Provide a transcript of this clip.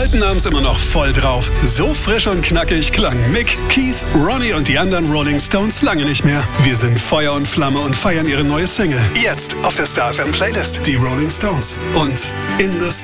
alten haben's immer noch voll drauf. So frisch und knackig klang Mick, Keith, Ronnie und die anderen Rolling Stones lange nicht mehr. Wir sind Feuer und Flamme und feiern ihre neue Single. Jetzt auf der Star FM Playlist. Die Rolling Stones und In the